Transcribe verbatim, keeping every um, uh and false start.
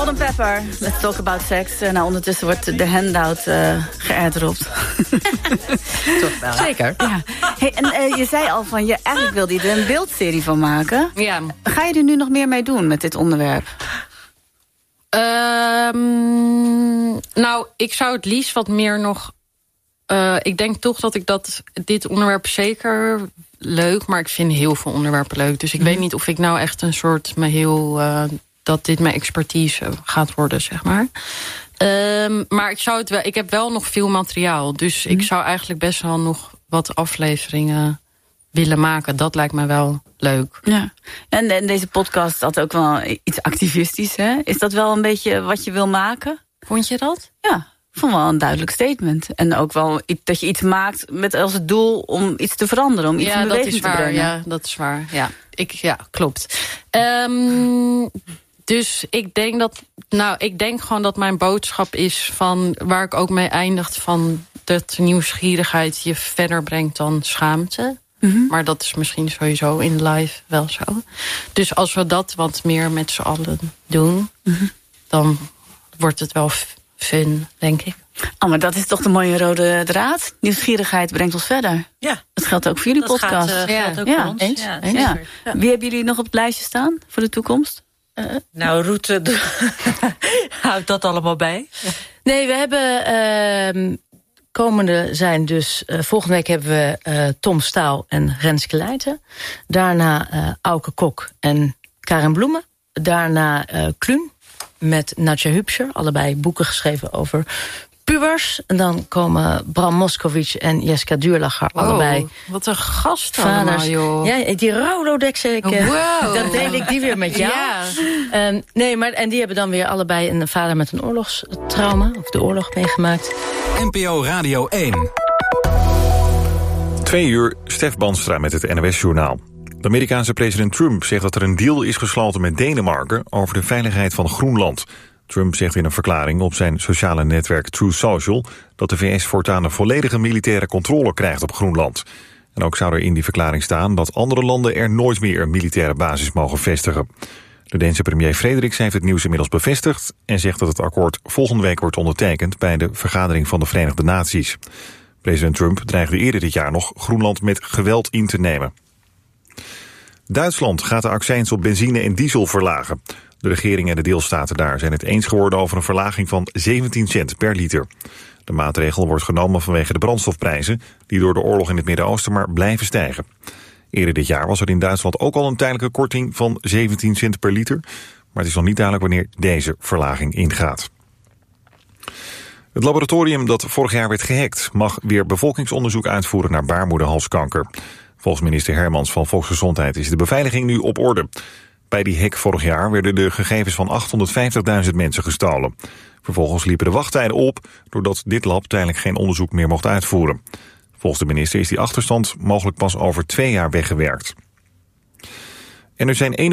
Salt and Pepper, let's talk about sex. Uh, nou, ondertussen wordt de handout uh, geairdropt. Toch wel. Zeker. Ja. Hey, en uh, je zei al van, je, eigenlijk wilde je er een beeldserie van maken. Ja. Ga je er nu nog meer mee doen met dit onderwerp? Um, nou, ik zou het liefst wat meer nog... Uh, ik denk toch dat ik dat dit onderwerp zeker leuk... maar ik vind heel veel onderwerpen leuk. Dus ik mm. weet niet of ik nou echt een soort... me heel uh, dat dit mijn expertise gaat worden, zeg maar. Um, maar ik, zou het wel, ik heb wel nog veel materiaal. Dus mm. ik zou eigenlijk best wel nog wat afleveringen willen maken. Dat lijkt me wel leuk. Ja. En, en deze podcast had ook wel iets activistisch, hè? Is dat wel een beetje wat je wil maken? Vond je dat? Ja. Ik vond wel een duidelijk statement. En ook wel dat je iets maakt met als het doel om iets te veranderen. Om iets ja, in beweging dat is te waar, brengen. Ja, dat is waar. Ja, ik, ja klopt. Um, dus ik denk dat... Nou, ik denk gewoon dat mijn boodschap is van... waar ik ook mee eindigt van... dat nieuwsgierigheid je verder brengt dan schaamte. Mm-hmm. Maar dat is misschien sowieso in live wel zo. Dus als we dat wat meer met z'n allen doen... Mm-hmm. dan wordt het wel... fun, denk ik. Oh, maar dat is toch de mooie rode draad? Nieuwsgierigheid brengt ons verder. Ja. Dat geldt ook voor jullie dat podcast. Gaat, uh, ja. geldt ook ja. voor ons. Eens? Ja, Eens? Ja. Ja. Wie hebben jullie nog op het lijstje staan voor de toekomst? Uh, nou, Ruud uh, houdt dat allemaal bij. Nee, we hebben... Uh, komende zijn dus... Uh, volgende week hebben we uh, Tom Staal en Renske Leijten. Daarna uh, Auke Kok en Karen Bloemen. Daarna uh, Kluun. Met Nadja Hübscher, allebei boeken geschreven over pubers. En dan komen Bram Moskowitz en Jeska Duurlacher, wow, allebei. Wat een gast vaders. Allemaal, joh. Ja, die Rauwlodex zeker. Wow. Dan deel ik die weer met jou. Ja. Um, nee, maar en die hebben dan weer allebei een vader met een oorlogstrauma, of de oorlog meegemaakt. N P O Radio één. Twee uur, Stef Banstra met het N O S-journaal. De Amerikaanse president Trump zegt dat er een deal is gesloten met Denemarken over de veiligheid van Groenland. Trump zegt in een verklaring op zijn sociale netwerk Truth Social dat de V S voortaan een volledige militaire controle krijgt op Groenland. En ook zou er in die verklaring staan dat andere landen er nooit meer een militaire basis mogen vestigen. De Deense premier Frederiksen heeft het nieuws inmiddels bevestigd en zegt dat het akkoord volgende week wordt ondertekend bij de vergadering van de Verenigde Naties. President Trump dreigde eerder dit jaar nog Groenland met geweld in te nemen. Duitsland gaat de accijns op benzine en diesel verlagen. De regering en de deelstaten daar zijn het eens geworden over een verlaging van zeventien cent per liter. De maatregel wordt genomen vanwege de brandstofprijzen die door de oorlog in het Midden-Oosten maar blijven stijgen. Eerder dit jaar was er in Duitsland ook al een tijdelijke korting van zeventien cent per liter. Maar het is nog niet duidelijk wanneer deze verlaging ingaat. Het laboratorium dat vorig jaar werd gehackt mag weer bevolkingsonderzoek uitvoeren naar baarmoederhalskanker. Volgens minister Hermans van Volksgezondheid is de beveiliging nu op orde. Bij die hack vorig jaar werden de gegevens van achthonderdvijftigduizend mensen gestolen. Vervolgens liepen de wachttijden op, doordat dit lab tijdelijk geen onderzoek meer mocht uitvoeren. Volgens de minister is die achterstand mogelijk pas over twee jaar weggewerkt. En er zijn